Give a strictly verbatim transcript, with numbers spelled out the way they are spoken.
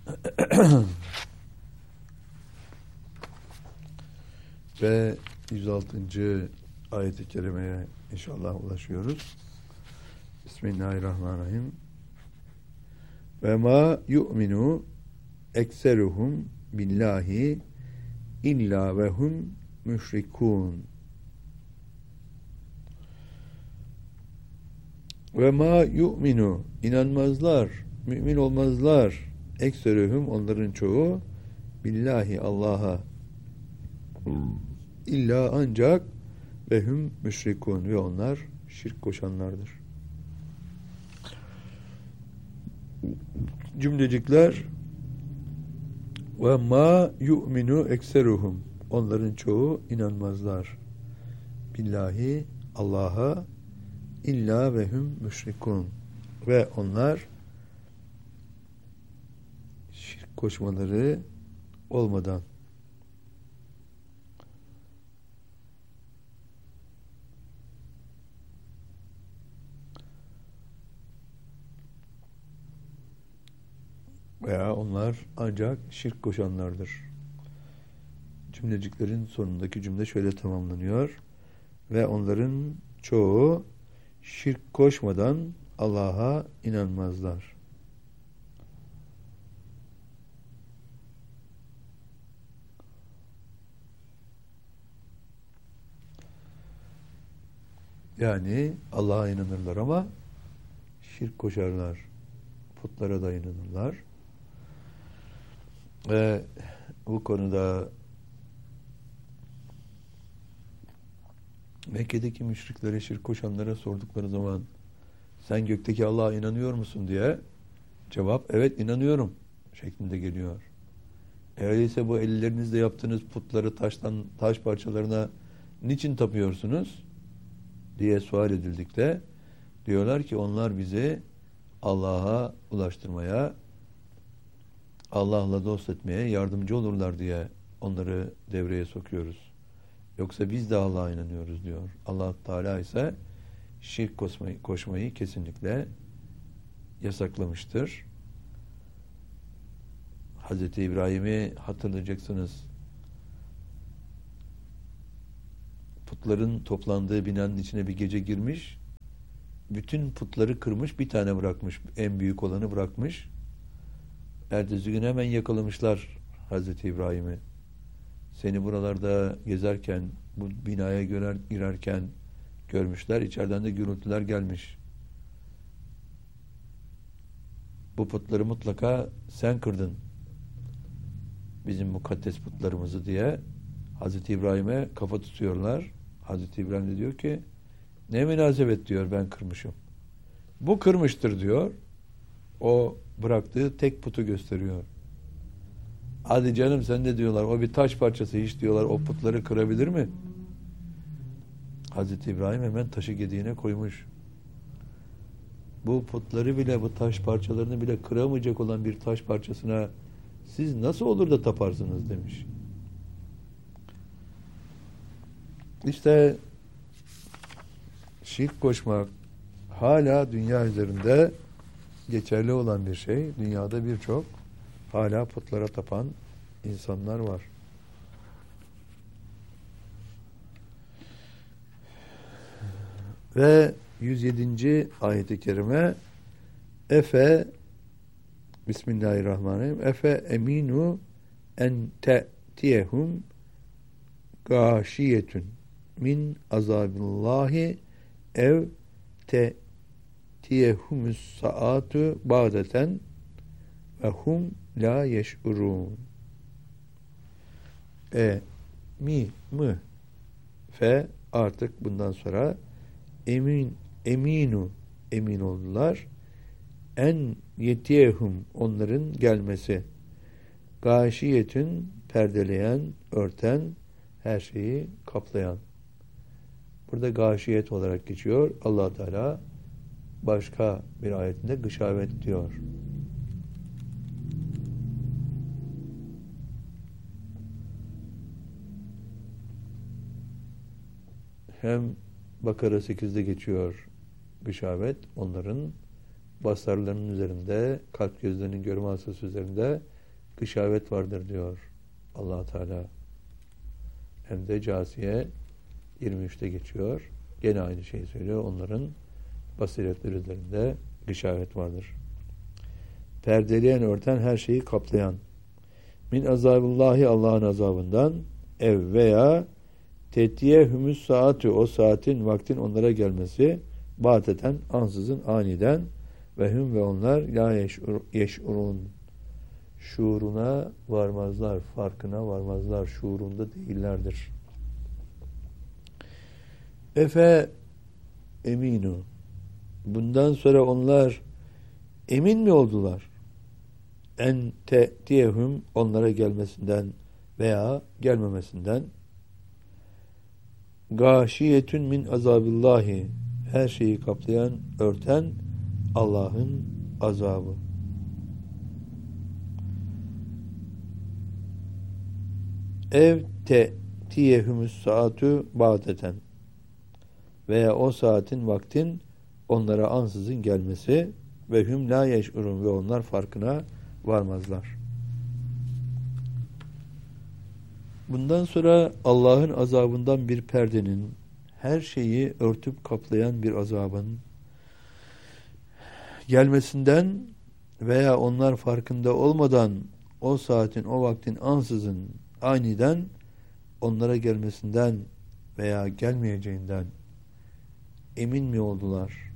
Ve yüz altıncı ayet-i kerimeye inşallah ulaşıyoruz. Bismillahirrahmanirrahim. Ve ma yu'minu ekseruhum billahi illa ve hum müşrikun. Ve ma yu'minu inanmazlar, mümin olmazlar. Ekseruhum onların çoğu billahi Allah'a illa ancak ve hum müşrikun ve onlar şirk koşanlardır. Cümlecikler ve ma yu'minu ekseruhum onların çoğu inanmazlar. Billahi Allah'a illa ve hum müşrikun ve onlar şirk koşmaları olmadan veya onlar ancak şirk koşanlardır. Cümleciklerin sonundaki cümle şöyle tamamlanıyor. Ve onların çoğu şirk koşmadan Allah'a inanmazlar. Yani Allah'a inanırlar ama şirk koşarlar. Putlara da inanırlar. Ve bu konuda Mekke'deki müşriklere, şirk koşanlara sordukları zaman sen gökteki Allah'a inanıyor musun diye cevap evet inanıyorum şeklinde geliyor. Öyleyse bu ellerinizle yaptığınız putları taştan taş parçalarına niçin tapıyorsunuz diye sual edildikte diyorlar ki onlar bizi Allah'a ulaştırmaya, Allah'la dost etmeye yardımcı olurlar diye onları devreye sokuyoruz. Yoksa biz de Allah'a inanıyoruz diyor. Allah Teala ise şirk koşmayı, koşmayı kesinlikle yasaklamıştır. Hazreti İbrahim'i hatırlayacaksınız. Putların toplandığı binanın içine bir gece girmiş, bütün putları kırmış, bir tane bırakmış, en büyük olanı bırakmış. Ertesi gün hemen yakalamışlar Hazreti İbrahim'i. Seni buralarda gezerken, bu binaya görer, girerken görmüşler. İçeriden de gürültüler gelmiş. Bu putları mutlaka sen kırdın. Bizim mukaddes putlarımızı diye Hazreti İbrahim'e kafa tutuyorlar. Hazreti İbrahim de diyor ki ne münasebet diyor ben kırmışım. Bu kırmıştır diyor. O bıraktığı tek putu gösteriyor. Hadi canım sen de diyorlar o bir taş parçası hiç diyorlar o putları kırabilir mi? Hazreti İbrahim hemen taşı gediğine koymuş. Bu putları bile bu taş parçalarını bile kıramayacak olan bir taş parçasına siz nasıl olur da taparsınız demiş. İşte şirk koşmak hala dünya üzerinde geçerli olan bir şey. Dünyada birçok hala putlara tapan insanlar var. Ve yüz yedinci ayet-i kerime Efe Bismillahirrahmanirrahim Efe eminu en te'tiyehum gâşiyetun min azabillahi ev te'tiyehumus saatu ba'deten ve hum la yeş'urun. E, mi, mı, fe artık bundan sonra emin, eminu, emin oldular. En yetiyehum onların gelmesi. Gâşiyetün perdeleyen, örten, her şeyi kaplayan. Burada gâşiyet olarak geçiyor. Allah Teala başka bir ayetinde gışavet diyor. Hem Bakara sekizde geçiyor gışavet, onların basarlarının üzerinde, kalp gözlerinin görme hasası üzerinde gışavet vardır diyor Allah Teala. Hem de Câsiye yirmi üçte geçiyor. Gene aynı şeyi söylüyor. Onların basiretleri üzerinde gışavet vardır. Perdeleyen, örten, her şeyi kaplayan. Min azabillahi, Allah'ın azabından, ev veya tetiyehümüs saatü, o saatin, vaktin onlara gelmesi, bateten, ansızın, aniden, ve hüm ve onlar la yeş'ur, yeş'urun, şuuruna varmazlar, farkına varmazlar, şuurunda değillerdir. Efe eminu, bundan sonra onlar emin mi oldular? En te'tiyehum, onlara gelmesinden veya gelmemesinden. Gâşiyetün min azabillahi, her şeyi kaplayan, örten Allah'ın azabı. Ev te'tiyehumüs saatü ba'deten, veya o saatin, vaktin onlara ansızın gelmesi, ve hüm la yeş'urun, ve onlar farkına varmazlar. Bundan sonra Allah'ın azabından bir perdenin, her şeyi örtüp kaplayan bir azabın gelmesinden veya onlar farkında olmadan o saatin, o vaktin ansızın, aniden onlara gelmesinden veya gelmeyeceğinden emin mi oldular?